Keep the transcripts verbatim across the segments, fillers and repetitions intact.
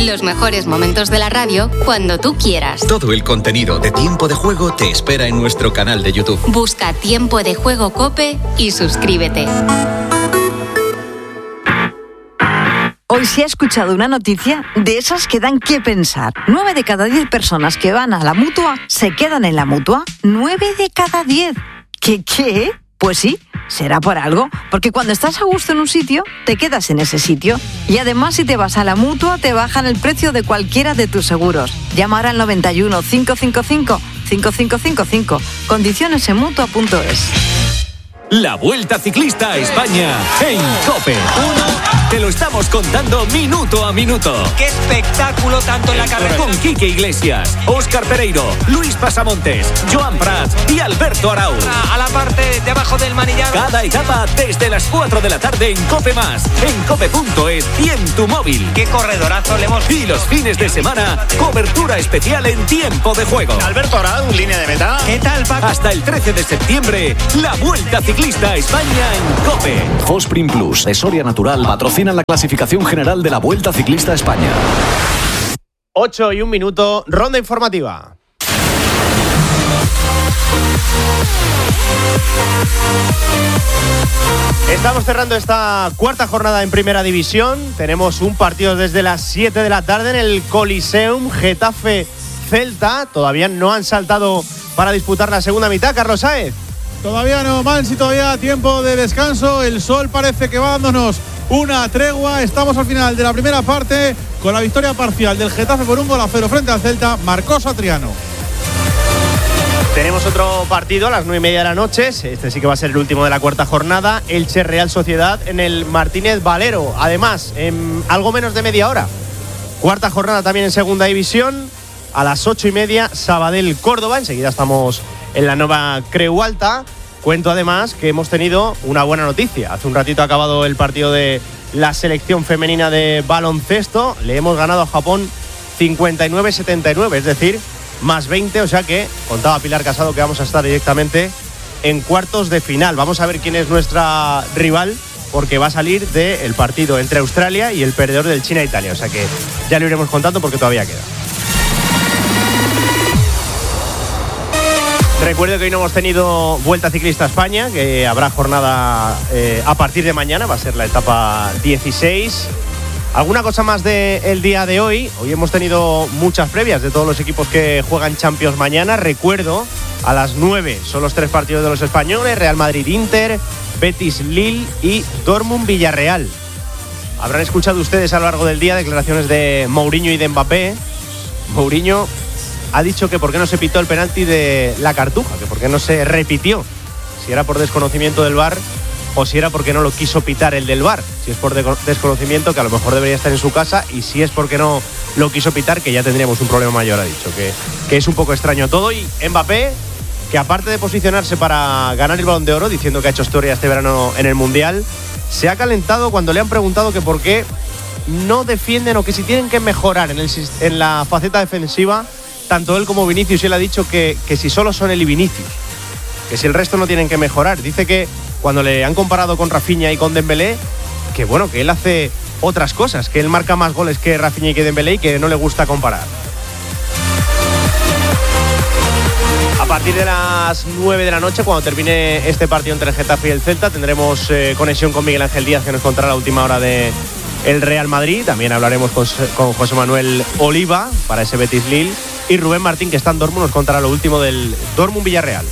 Los mejores momentos de la radio cuando tú quieras. Todo el contenido de Tiempo de Juego te espera en nuestro canal de YouTube. Busca Tiempo de Juego COPE y suscríbete. Hoy se ha escuchado una noticia de esas que dan que pensar. Nueve de cada diez personas que van a la Mutua se quedan en la Mutua. Nueve de cada diez. ¿Qué qué? Pues sí, será por algo, porque cuando estás a gusto en un sitio, te quedas en ese sitio. Y además, si te vas a la Mutua, te bajan el precio de cualquiera de tus seguros. Llama ahora al noventa y uno, cinco cinco cinco, cinco cinco cinco cinco. Condiciones en mutua punto es. La Vuelta Ciclista a España en COPE. Te lo estamos contando minuto a minuto. ¡Qué espectáculo tanto en la carretera! Con Quique Iglesias, Óscar Pereiro, Luis Pasamontes, Joan Prats y Alberto Arauz. A la parte de abajo del manillar. Cada etapa desde las cuatro de la tarde en COPE Más, en cope punto es y en tu móvil. ¡Qué corredorazo le hemos... Y los fines de semana, cobertura especial en Tiempo de Juego. Alberto Arauz, línea de meta. ¿Qué tal, Paco? Hasta el trece de septiembre, la Vuelta Ciclista a España en COPE. Fosprin Plus, de Soria Natural, patrocinan la clasificación general de la Vuelta Ciclista a España. ocho y un minuto, ronda informativa. Estamos cerrando esta cuarta jornada en Primera División. Tenemos un partido desde las siete de la tarde en el Coliseum, Getafe-Celta. Todavía no han saltado para disputar la segunda mitad, Carlos Sáez. Todavía no, Mansi, todavía tiempo de descanso. El sol parece que va dándonos una tregua. Estamos al final de la primera parte con la victoria parcial del Getafe por un gol a cero frente al Celta. Marcó Satriano. Tenemos otro partido a las nueve y media de la noche. Este sí que va a ser el último de la cuarta jornada. Elche Real Sociedad en el Martínez Valero. Además, en algo menos de media hora. Cuarta jornada también en segunda división. A las ocho y media, Sabadell Córdoba. Enseguida estamos en la nueva Creu Alta. Cuento además que hemos tenido una buena noticia. Hace un ratito ha acabado el partido de la selección femenina de baloncesto. Le hemos ganado a Japón cincuenta y nueve a setenta y nueve, es decir, más veinte. O sea que contaba Pilar Casado que vamos a estar directamente en cuartos de final. Vamos a ver quién es nuestra rival, porque va a salir del partido entre Australia y el perdedor del China-Italia. O sea que ya lo iremos contando porque todavía queda. Recuerdo que hoy no hemos tenido Vuelta Ciclista a España, que habrá jornada eh, a partir de mañana, va a ser la etapa dieciséis. ¿Alguna cosa más del día de hoy? Hoy hemos tenido muchas previas de todos los equipos que juegan Champions mañana. Recuerdo, a las nueve son los tres partidos de los españoles: Real Madrid-Inter, Betis-Lille y Dortmund-Villarreal. Habrán escuchado ustedes a lo largo del día declaraciones de Mourinho y de Mbappé. Mourinho ha dicho que por qué no se pitó el penalti de la Cartuja, que por qué no se repitió, si era por desconocimiento del V A R o si era porque no lo quiso pitar el del V A R. Si es por de- desconocimiento, que a lo mejor debería estar en su casa, y si es porque no lo quiso pitar, que ya tendríamos un problema mayor, ha dicho, que, que es un poco extraño todo. Y Mbappé, que aparte de posicionarse para ganar el Balón de Oro, diciendo que ha hecho historia este verano en el Mundial, se ha calentado cuando le han preguntado que por qué no defienden, o que si tienen que mejorar en, el, en la faceta defensiva, tanto él como Vinicius. Y él ha dicho que, que si solo son él y Vinicius, que si el resto no tienen que mejorar. Dice que cuando le han comparado con Rafinha y con Dembélé, que bueno, que él hace otras cosas, que él marca más goles que Rafinha y que Dembélé, y que no le gusta comparar. A partir de las nueve de la noche, cuando termine este partido entre el Getafe y el Celta, tendremos eh, conexión con Miguel Ángel Díaz, que nos contará la última hora de el Real Madrid. También hablaremos con, con José Manuel Oliva para ese Betis-Lille, y Rubén Martín, que está en Dortmund, nos contará lo último del Dortmund-Villarreal.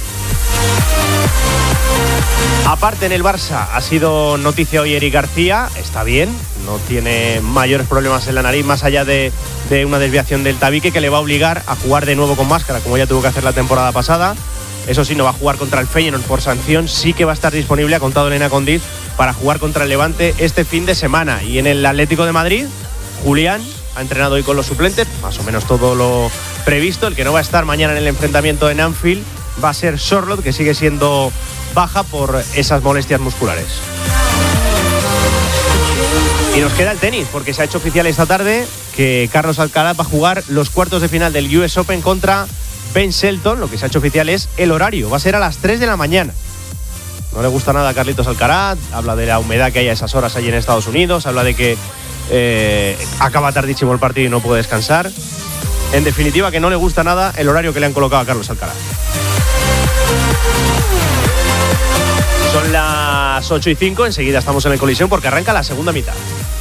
Aparte, en el Barça ha sido noticia hoy Eric García. Está bien, no tiene mayores problemas en la nariz, más allá de, de una desviación del tabique que le va a obligar a jugar de nuevo con máscara, como ya tuvo que hacer la temporada pasada. Eso sí, no va a jugar contra el Feyenoord por sanción. Sí que va a estar disponible, ha contado Elena Condis, para jugar contra el Levante este fin de semana. Y en el Atlético de Madrid, Julián ha entrenado hoy con los suplentes, más o menos todo lo previsto. El que no va a estar mañana en el enfrentamiento en Anfield va a ser Sorloth, que sigue siendo baja por esas molestias musculares. Y nos queda el tenis, porque se ha hecho oficial esta tarde que Carlos Alcaraz va a jugar los cuartos de final del U S Open contra Ben Shelton. Lo que se ha hecho oficial es el horario, va a ser a las tres de la mañana. No le gusta nada a Carlitos Alcaraz, habla de la humedad que hay a esas horas allí en Estados Unidos, habla de que Eh, acaba tardísimo el partido y no puede descansar. En definitiva, que no le gusta nada el horario que le han colocado a Carlos Alcaraz. Son las ocho y cinco, enseguida estamos en el Coliseum porque arranca la segunda mitad.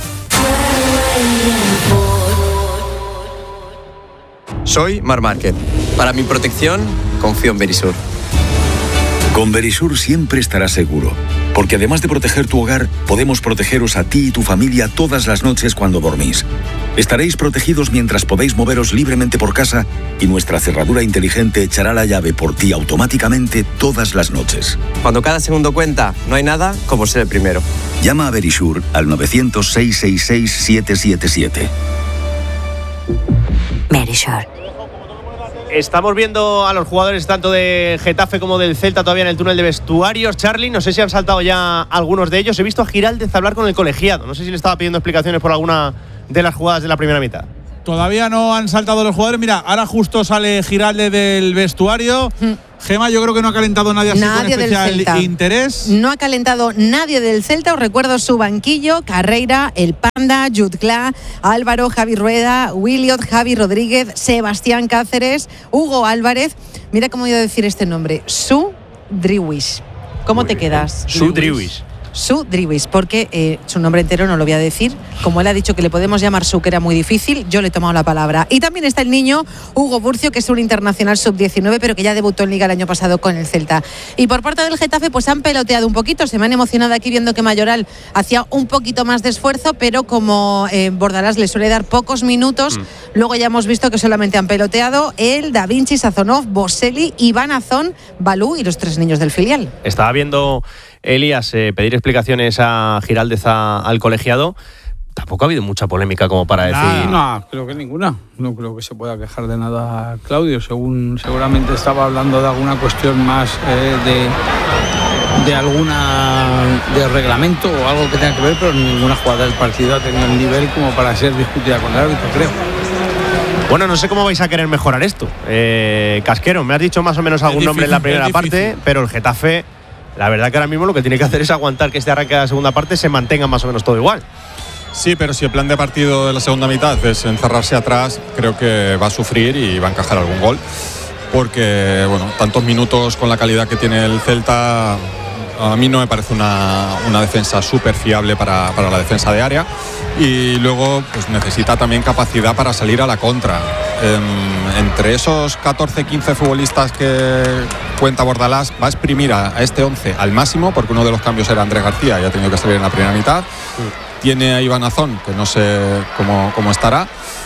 Soy Marc Márquez. Para mi protección, confío en Verisur. Con Verisur siempre estarás seguro, porque además de proteger tu hogar, podemos protegeros a ti y tu familia todas las noches cuando dormís. Estaréis protegidos mientras podéis moveros libremente por casa y nuestra cerradura inteligente echará la llave por ti automáticamente todas las noches. Cuando cada segundo cuenta, no hay nada como ser el primero. Llama a Verisur al nueve cero cero, seis seis seis, siete siete siete. Verisur. Estamos viendo a los jugadores tanto de Getafe como del Celta todavía en el túnel de vestuarios. Charly, no sé si han saltado ya algunos de ellos. He visto a Giraldez hablar con el colegiado. No sé si le estaba pidiendo explicaciones por alguna de las jugadas de la primera mitad. Todavía no han saltado los jugadores. Mira, ahora justo sale Giraldez del vestuario. Mm. Gema, yo creo que no ha calentado nadie así nadie con especial interés. No ha calentado nadie del Celta. Os recuerdo su banquillo: Carreira, El Panda, Jutgla, Álvaro, Javi Rueda, Williot, Javi Rodríguez, Sebastián Cáceres, Hugo Álvarez. Mira cómo iba a decir este nombre: Su Driwis. ¿Cómo Muy te bien. quedas? Su Driwis. Su Driwis, porque eh, su nombre entero no lo voy a decir. Como él ha dicho que le podemos llamar Su, que era muy difícil, yo le he tomado la palabra. Y también está el niño Hugo Burcio, que es un internacional sub diecinueve, pero que ya debutó en Liga el año pasado con el Celta. Y por parte del Getafe, pues han peloteado un poquito. Se me han emocionado aquí viendo que Mayoral hacía un poquito más de esfuerzo, pero como eh, Bordalás le suele dar pocos minutos, mm. luego ya hemos visto que solamente han peloteado él, Da Vinci, Sazonov, Boselli, Iván Azón, Balú y los tres niños del filial. Estaba viendo Elías eh, pedir explicaciones a Giraldez a, al colegiado. Tampoco ha habido mucha polémica como para nah, decir. No, creo que ninguna. No creo que se pueda quejar de nada Claudio. Según seguramente estaba hablando de alguna cuestión más eh, de, de alguna de reglamento o algo que tenga que ver, pero ninguna jugada del partido ha tenido el nivel como para ser discutida con el árbitro, creo. Bueno, no sé cómo vais a querer mejorar esto. Eh, Casquero, me has dicho más o menos algún difícil, nombre en la primera parte, pero el Getafe, la verdad que ahora mismo lo que tiene que hacer es aguantar que este arranque de la segunda parte se mantenga más o menos todo igual. Sí, pero si el plan de partido de la segunda mitad es encerrarse atrás, creo que va a sufrir y va a encajar algún gol. Porque, bueno, tantos minutos con la calidad que tiene el Celta, a mí no me parece una, una defensa súper fiable para, para la defensa de área. Y luego, pues necesita también capacidad para salir a la contra. Eh, entre esos catorce quince futbolistas que cuenta Bordalás, va a exprimir a, a este once al máximo, porque uno de los cambios era Andrés García y ha tenido que salir en la primera mitad. Sí. Tiene a Iván Azón, que no sé cómo, cómo estará.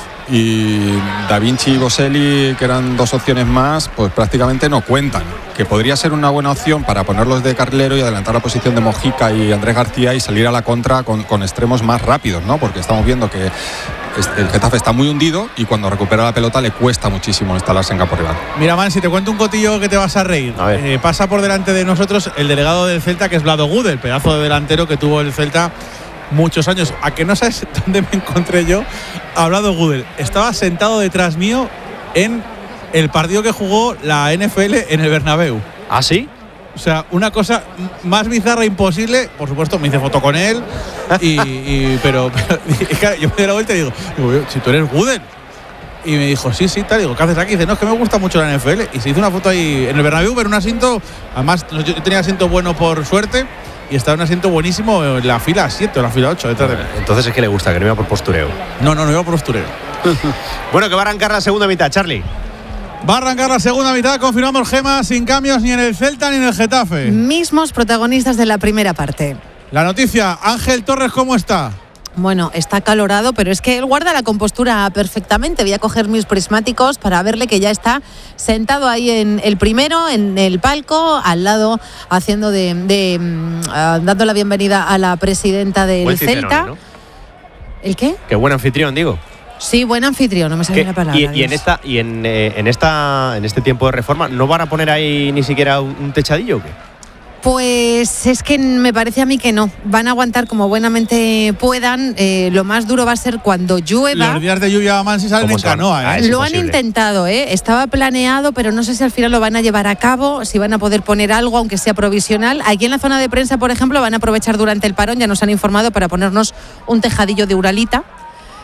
Y Da Vinci y Boselli, que eran dos opciones más, pues prácticamente no cuentan. Que podría ser una buena opción para ponerlos de carrilero y adelantar la posición de Mojica y Andrés García y salir a la contra con, con extremos más rápidos, ¿no? Porque estamos viendo que el Getafe está muy hundido y cuando recupera la pelota le cuesta muchísimo instalarse en campo rival. Mira, Man, si te cuento un cotillo que te vas a reír. A eh, pasa por delante de nosotros el delegado del Celta, que es Vlado Gude, el pedazo de delantero que tuvo el Celta muchos años. ¿A que no sabes dónde me encontré yo? Ha hablado Gudel. Estaba sentado detrás mío en el partido que jugó la N F L en el Bernabéu. ¿Ah, sí? O sea, una cosa más bizarra imposible. Por supuesto, me hice foto con él. Y, y pero, pero y claro, yo me di la vuelta y digo, digo, si tú eres Gudel. Y me dijo, sí, sí, tal. Digo, ¿qué haces aquí? Y dice, no, es que me gusta mucho la N F L. Y se hizo una foto ahí en el Bernabéu, pero un asiento. Además, yo tenía asiento bueno por suerte. Y estaba en un asiento buenísimo en la fila siete o la fila ocho detrás de mí. Entonces es que le gusta, que no iba por postureo. No, no, no iba por postureo. Bueno, que va a arrancar la segunda mitad, Charly. Va a arrancar la segunda mitad, confirmamos, Gema, sin cambios ni en el Celta ni en el Getafe. Mismos protagonistas de la primera parte. La noticia, Ángel Torres, ¿cómo está? Bueno, está acalorado, pero es que él guarda la compostura perfectamente. Voy a coger mis prismáticos para verle que ya está sentado ahí en el primero, en el palco, al lado, haciendo de, de uh, dando la bienvenida a la presidenta del buen Celta. ¿No? ¿El qué? Qué buen anfitrión, digo. Sí, buen anfitrión, no me sale la palabra. Y, y en esta y en, eh, en esta en este tiempo de reforma, ¿no van a poner ahí ni siquiera un, un techadillo o qué? Pues es que me parece a mí que no. Van a aguantar como buenamente puedan. Eh, lo más duro va a ser cuando llueva. Los días de lluvia, man, si salen en canoa, ¿eh? Lo han intentado, ¿eh? Estaba planeado, pero no sé si al final lo van a llevar a cabo, si van a poder poner algo, aunque sea provisional. Aquí en la zona de prensa, por ejemplo, van a aprovechar durante el parón, ya nos han informado, para ponernos un tejadillo de Uralita,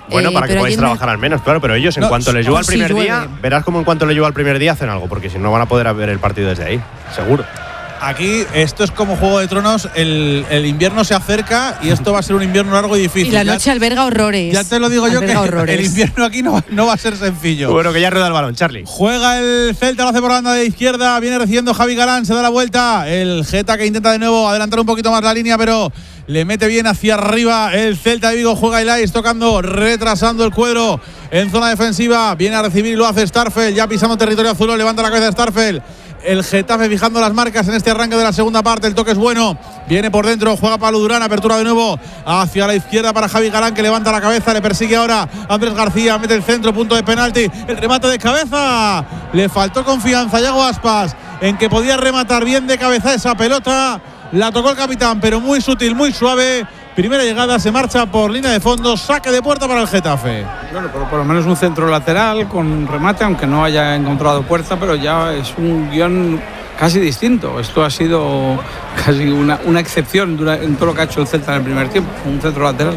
Bueno, eh, para que podáis trabajar al menos, claro, pero ellos en no, cuanto les llueva el si primer llueve. día, verás como en cuanto les llueva el primer día hacen algo, porque si no van a poder ver el partido desde ahí, seguro. Aquí esto es como Juego de Tronos, el, el invierno se acerca y esto va a ser un invierno largo y difícil. Y la Ya- noche alberga horrores. Ya te lo digo yo que Alberga horrores. el invierno aquí no, no va a ser sencillo. Bueno, que ya rueda el balón, Charlie. Juega el Celta, lo hace por la banda de izquierda, viene recibiendo Javi Galán, se da la vuelta. El Geta que intenta de nuevo adelantar un poquito más la línea, pero le mete bien hacia arriba el Celta de Vigo. Juega Ilais tocando, retrasando el cuadro en zona defensiva. Viene a recibir y lo hace Starfel, ya pisando territorio azul, levanta la cabeza Starfel. El Getafe fijando las marcas en este arranque de la segunda parte. El toque es bueno. Viene por dentro. Juega Pablo Durán. Apertura de nuevo hacia la izquierda para Javi Galán, que levanta la cabeza. Le persigue ahora Andrés García. Mete el centro. Punto de penalti. El remate de cabeza. Le faltó confianza a Yago Aspas en que podía rematar bien de cabeza esa pelota. La tocó el capitán, pero muy sutil, muy suave. Primera llegada, se marcha por línea de fondo. Saque de puerta para el Getafe. Bueno, pero por lo menos un centro lateral con remate, aunque no haya encontrado puerta, pero ya es un guión casi distinto. Esto ha sido casi una, una excepción en todo lo que ha hecho el Celta en el primer tiempo, un centro lateral.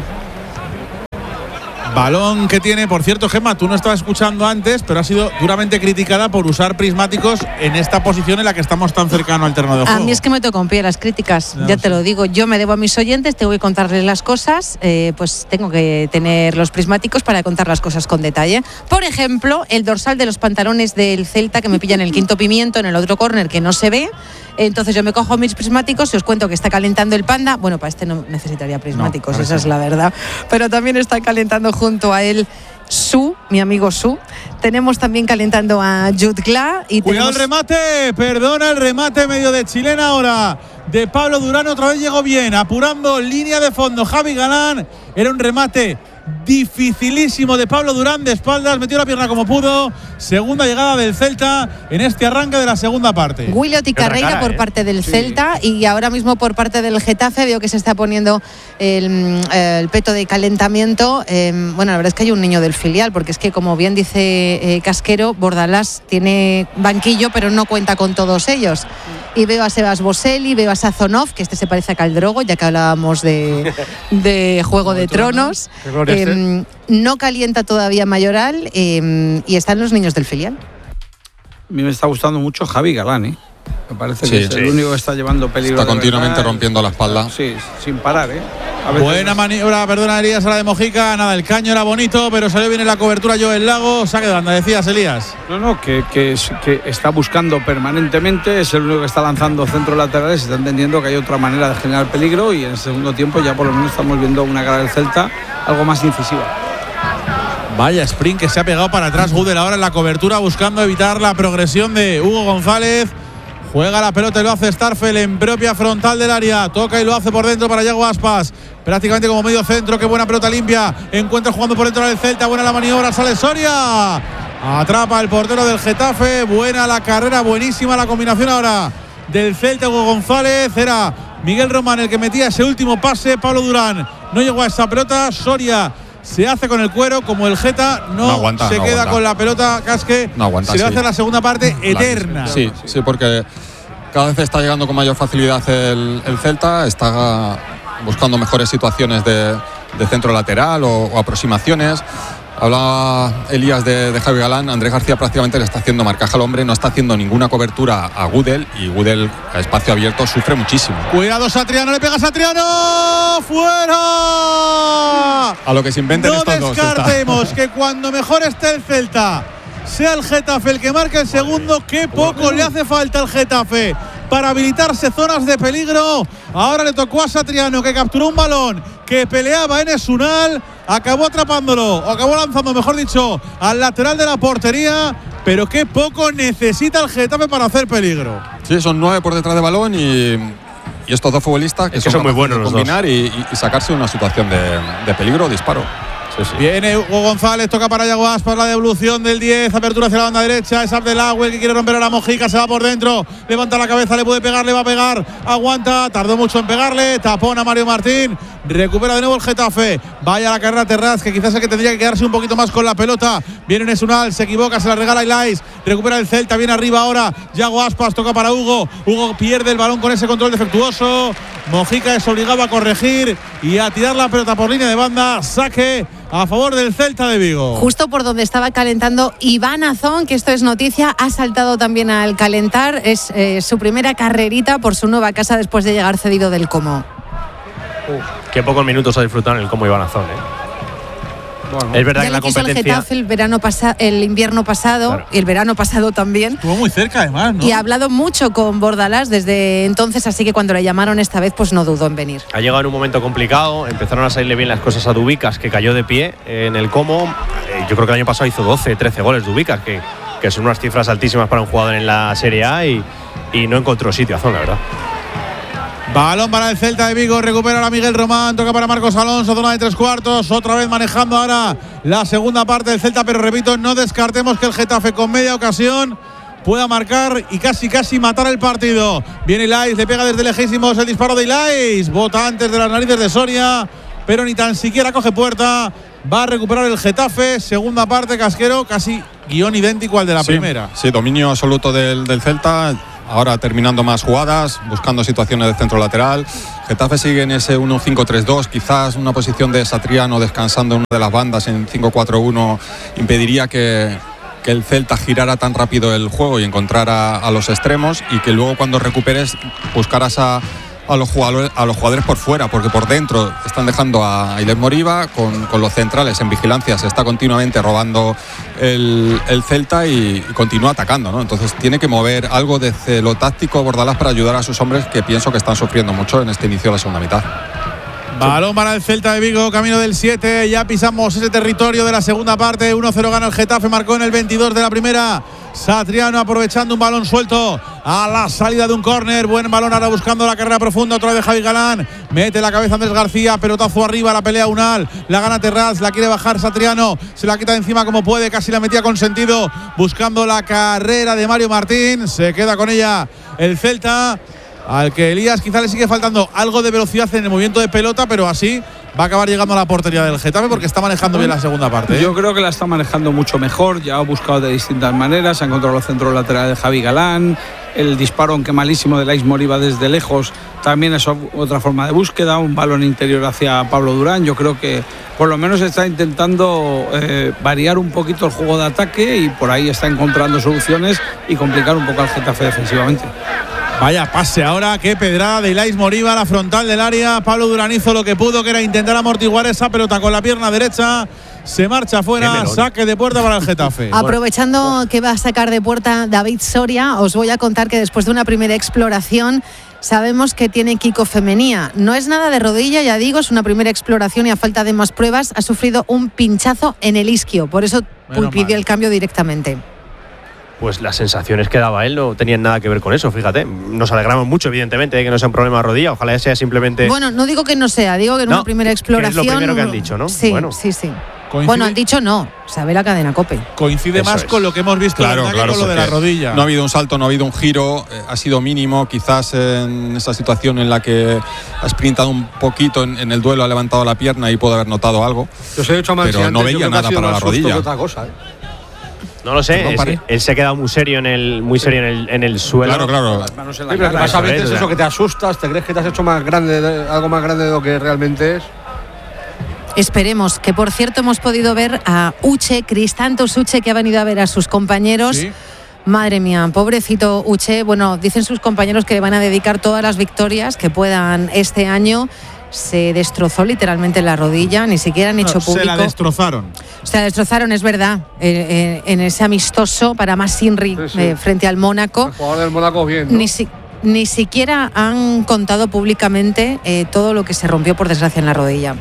Balón que tiene, por cierto, Gemma, tú no estabas escuchando antes, pero ha sido duramente criticada por usar prismáticos en esta posición en la que estamos tan cercano al terreno de juego. A mí es que me toca un pie las críticas, No, ya sí. te lo digo. Yo me debo a mis oyentes, tengo que contarles las cosas, eh, pues tengo que tener los prismáticos para contar las cosas con detalle. Por ejemplo, el dorsal de los pantalones del Celta que me pilla en el quinto pimiento, en el otro córner que no se ve. Entonces yo me cojo mis prismáticos y os cuento que está calentando el Panda. Bueno, para este no necesitaría prismáticos, No, esa es la verdad. Pero también está calentando junto a él Su, mi amigo Su. Tenemos también calentando a Jude Gla y Cuidado el tenemos… remate, perdona el remate medio de chilena ahora de Pablo Durán, otra vez llegó bien, apurando línea de fondo Javi Galán, era un remate dificilísimo de Pablo Durán de espaldas, metió la pierna como pudo. Segunda llegada del Celta en este arranque de la segunda parte. Williot y Carreira cara, por ¿eh? parte del Sí. Celta y ahora mismo por parte del Getafe veo que se está poniendo el, el peto de calentamiento. Eh, bueno, la verdad es que hay un niño del filial, porque es que como bien dice eh, Casquero, Bordalás tiene banquillo pero no cuenta con todos ellos. Y veo a Sebas Boselli, veo a Sazonov, que este se parece a Caldrogo, ya que hablábamos de, de Juego de Tronos. Qué gloria este. Eh, no calienta todavía Mayoral eh, y están los niños del filial. A mí me está gustando mucho Javi Galán, ¿eh? Me parece Sí, que es sí. el único que está llevando peligro. Está de continuamente verdad. rompiendo la espalda. Sí, sin parar, ¿eh? A veces- Buena maniobra, perdona Elías, a la de Mojica. Nada, el caño era bonito, pero salió bien en la cobertura Joel Lago. Saque de banda, decías Elías. No, no, que, que, es- que está buscando permanentemente, es el único que está lanzando centros laterales y está entendiendo que hay otra manera de generar peligro y en el segundo tiempo ya por lo menos estamos viendo una cara del Celta algo más incisiva. Vaya sprint que se ha pegado para atrás Gudel ahora en la cobertura buscando evitar la progresión de Hugo González. Juega la pelota y lo hace Starfel en propia frontal del área. Toca y lo hace por dentro para Yago Aspas. Prácticamente como medio centro. Qué buena pelota limpia. Encuentra jugando por dentro del Celta. Buena la maniobra. Sale Soria. Atrapa el portero del Getafe. Buena la carrera. Buenísima la combinación ahora del Celta. Hugo González. Era Miguel Román el que metía ese último pase. Pablo Durán no llegó a esa pelota. Soria se hace con el cuero, como el Geta no, No aguanta, se no queda aguanta. con la pelota. Casque No aguanta, se le va a sí. hacer la segunda parte eterna. Sí, sí, porque cada vez está llegando con mayor facilidad el, el Celta, está buscando mejores situaciones de, de centro lateral o, o aproximaciones. Hablaba Elías de, de Javi Galán, Andrés García prácticamente le está haciendo marcaje al hombre, no está haciendo ninguna cobertura a Gudel y Gudel a espacio abierto sufre muchísimo. Cuidado Satriano, le pega Satriano, fuera. A lo que se inventen No estos dos. está. descartemos que cuando mejor esté el Celta sea el Getafe el que marque el segundo. Qué poco le hace falta al Getafe para habilitarse zonas de peligro. Ahora le tocó a Satriano, que capturó un balón que peleaba en Esunal, acabó atrapándolo, o acabó lanzando, mejor dicho, al lateral de la portería. Pero qué poco necesita el Getafe para hacer peligro. Sí, son nueve por detrás de balón y, y estos dos futbolistas que, Es que son muy capaces buenos de los combinar y, y- y sacarse una situación de, de peligro o disparo. Sí, sí. Viene Hugo González, toca para Yago Aspas, la devolución del diez, apertura hacia la banda derecha, es Abdelagüe que quiere romper a la Mojica, se va por dentro, levanta la cabeza, le puede pegar, le va a pegar, aguanta, tardó mucho en pegarle, tapón a Mario Martín, recupera de nuevo el Getafe, vaya la carrera Terraz, que quizás es el que tendría que quedarse un poquito más con la pelota, viene Nesunal, se equivoca, se la regala Ilais, recupera el Celta, viene arriba ahora, Yago Aspas, toca para Hugo, Hugo pierde el balón con ese control defectuoso, Mojica es obligado a corregir y a tirar la pelota por línea de banda. Saque a favor del Celta de Vigo. Justo por donde estaba calentando Iván Azón, que esto es noticia, ha saltado también al calentar. Es eh, su primera carrerita por su nueva casa después de llegar cedido del Como. Uf, qué pocos minutos ha disfrutado en el Como Iván Azón, ¿eh? Bueno, es verdad ya que la lo quiso competencia. El Getafe el verano pasa, el invierno pasado, claro. Y el verano pasado también. Estuvo muy cerca además, ¿no? Y ha hablado mucho con Bordalás desde entonces, así que cuando le llamaron esta vez, pues no dudó en venir. Ha llegado en un momento complicado, empezaron a salirle bien las cosas a Dubicas, que cayó de pie en el Como. Eh, yo creo que el año pasado hizo doce, trece goles Dubicas, que, que son unas cifras altísimas para un jugador en la Serie A y, y no encontró sitio a Azón, la verdad. Balón para el Celta de Vigo, recupera ahora Miguel Román, toca para Marcos Alonso, zona de tres cuartos, otra vez manejando ahora la segunda parte del Celta, pero repito, no descartemos que el Getafe con media ocasión pueda marcar y casi casi matar el partido. Viene Ilais, le pega desde lejísimos el disparo de Ilais, bota antes de las narices de Soria, pero ni tan siquiera coge puerta. Va a recuperar el Getafe, segunda parte, Casquero, casi guión idéntico al de la sí, primera. Sí, dominio absoluto del, del Celta. Ahora terminando más jugadas, buscando situaciones de centro lateral. Getafe sigue en ese uno cinco tres dos, quizás una posición de Satriano descansando en una de las bandas en cinco cuatro uno impediría que, que el Celta girara tan rápido el juego y encontrara a los extremos, y que luego cuando recuperes buscaras a, a, los, jugadores, a los jugadores por fuera, porque por dentro están dejando a Ailés Moriba con, con los centrales en vigilancia, se está continuamente robando el, el Celta y, y continúa atacando, ¿no? Entonces tiene que mover algo desde lo táctico Bordalás para ayudar a sus hombres, que pienso que están sufriendo mucho en este inicio de la segunda mitad. Balón para el Celta de Vigo, camino del siete, ya pisamos ese territorio de la segunda parte. uno cero gana el Getafe, marcó en el veintidós de la primera Satriano, aprovechando un balón suelto a la salida de un córner. Buen balón ahora buscando la carrera profunda, otra vez Javi Galán, mete la cabeza Andrés García, pelotazo arriba, la pelea Unal, la gana Terraz, la quiere bajar Satriano, se la quita de encima como puede, casi la metía con sentido, buscando la carrera de Mario Martín, se queda con ella el Celta, al que Elías quizá le sigue faltando algo de velocidad en el movimiento de pelota, pero así va a acabar llegando a la portería del Getafe porque está manejando bien la segunda parte, ¿eh? Yo creo que la está manejando mucho mejor, ya ha buscado de distintas maneras, ha encontrado los centros laterales de Javi Galán, el disparo, aunque malísimo, de Ilais Moriba desde lejos, también es otra forma de búsqueda, un balón interior hacia Pablo Durán. Yo creo que por lo menos está intentando eh, variar un poquito el juego de ataque y por ahí está encontrando soluciones y complicar un poco al Getafe defensivamente. Vaya pase ahora, qué pedrada de Ilais Moriba a la frontal del área. Pablo Durán hizo lo que pudo, que era intentar amortiguar esa pelota con la pierna derecha. Se marcha fuera, saque de puerta para el Getafe. Aprovechando que va a sacar de puerta David Soria, os voy a contar que después de una primera exploración sabemos que tiene quicofelmonía. No es nada de rodilla, ya digo, es una primera exploración y a falta de más pruebas ha sufrido un pinchazo en el isquio. Por eso bueno, pidió mal. el cambio directamente. Pues las sensaciones que daba él no tenían nada que ver con eso, fíjate. Nos alegramos mucho, evidentemente, de que no sea un problema de rodilla. Ojalá sea simplemente… Bueno, no digo que no sea, digo que en no, una primera exploración… Que es lo primero que han dicho, ¿no? Sí, bueno. sí, sí. Coincide. Bueno, han dicho no, sabe la cadena COPE. Coincide Eso más es. con lo que hemos visto claro, claro, claro, con lo de la rodilla. No ha habido un salto, no ha habido un giro, eh, ha sido mínimo. Quizás en esa situación en la que ha sprintado un poquito en, en el duelo, ha levantado la pierna y puede haber notado algo. Yo se he dicho a pero no veía nada para la rodilla. Otra cosa, ¿eh? No lo sé, es que él se ha quedado muy serio en el, muy serio en el, en el suelo. Claro, claro. Sí, pero que pasa a veces eso, que te asustas, te crees que te has hecho más grande, algo más grande de lo que realmente es. Esperemos, que por cierto hemos podido ver a Uche, Cristantos Uche, que ha venido a ver a sus compañeros. ¿Sí? Madre mía, pobrecito Uche. Bueno, dicen sus compañeros que le van a dedicar todas las victorias que puedan este año. Se destrozó literalmente la rodilla, ni siquiera han hecho no, público. Se la destrozaron. Se la destrozaron, es verdad, eh, eh, en ese amistoso para Masinri sí, sí. Eh, frente al Mónaco. El jugador del Mónaco bien, ¿no? Ni, si, ni siquiera han contado públicamente eh, todo lo que se rompió por desgracia en la rodilla.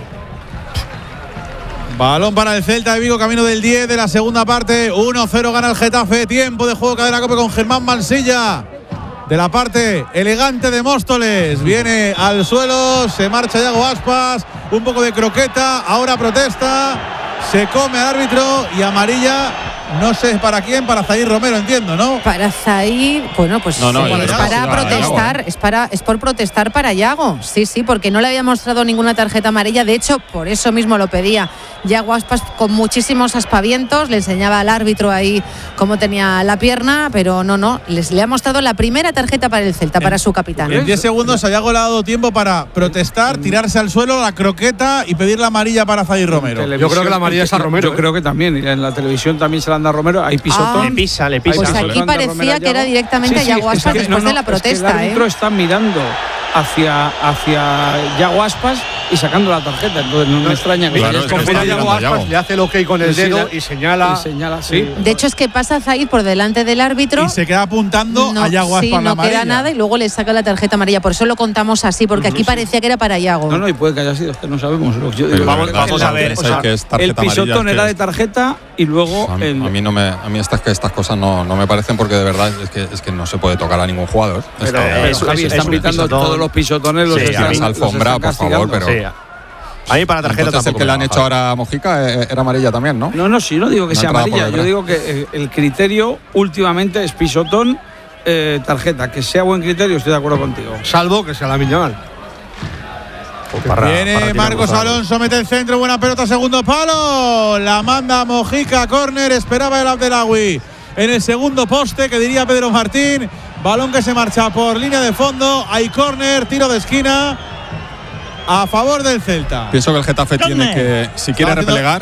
Balón para el Celta de Vigo, camino del diez de la segunda parte. uno cero gana el Getafe. Tiempo de juego, cadena COPE con Germán Mansilla. De la parte elegante de Móstoles. Viene al suelo, se marcha Yago Aspas. Un poco de croqueta, ahora protesta. Se come al árbitro y amarilla no sé para quién, para Zaid Romero, entiendo, ¿no? Para Zaid, bueno, pues no, no, sí, es para sí, protestar, Yago, es para es por protestar para Yago. Sí, sí, porque no le había mostrado ninguna tarjeta amarilla, de hecho, por eso mismo lo pedía. Yago Aspas con muchísimos aspavientos, le enseñaba al árbitro ahí cómo tenía la pierna, pero no, no, les le ha mostrado la primera tarjeta para el Celta, para su capitán. En diez segundos a Yago le ha dado tiempo para protestar, tirarse al suelo, la croqueta y pedir la amarilla para Zaid Romero. Yo creo que la amarilla es a Romero. Yo creo que también, y en la televisión también se la anda a Romero, hay pisotón. Ah. Le pisa, le pisa. Pues aquí parecía que era directamente sí, sí, a Yago Aspas es que, después no, no, de la protesta. Es que el árbitro ¿eh? está mirando hacia, hacia Yago Aspas y sacando la tarjeta, entonces no, no me extraña que claro, se es que Con está Yago mirando a Aspas Yago. le hace el ok con el Sí, dedo la- y señala. y señala, sí. De hecho, es que pasa Zaid por delante del árbitro. Y se queda apuntando no, a Yago Aspas sí, la no amarilla. queda nada y luego le saca la tarjeta amarilla. Por eso lo contamos así, porque aquí parecía que era para Yago. No, no, y puede que haya sido, es que no sabemos. Lo que yo Pero digo, vamos- es que vamos la- a ver, o sea, que es tarjeta el amarilla, pisotón es que era de es- tarjeta y luego A mí, el, a mí no me, a mí estas, estas cosas no, no me parecen porque de verdad es que, es que no se puede tocar a ningún jugador. Pero, Esto- eh, Eso, es- Javi, es están un gritando pisotón. todos los pisotones, los Sí, están, a mí los alfombra, están por favor, castigando. pero- Sí. A mí para tarjeta Entonces el tampoco que le me han va, hecho Javi. ahora a Mojica eh, era amarilla también, ¿no? No, no, sí, no digo que Una sea entrada por amarilla. Yo detrás. digo que eh, el criterio últimamente es pisotón, eh, tarjeta. Que sea buen criterio, estoy de acuerdo contigo. Salvo que sea la Miñal. Viene Marcos Alonso, mete el centro, buena pelota, segundo palo. La manda Mojica, córner, esperaba el Abdelawi en el segundo poste, que diría Pedro Martín. Balón que se marcha por línea de fondo. Hay córner, tiro de esquina a favor del Celta. Pienso que el Getafe tiene que, si quiere Estaba haciendo- repelegar,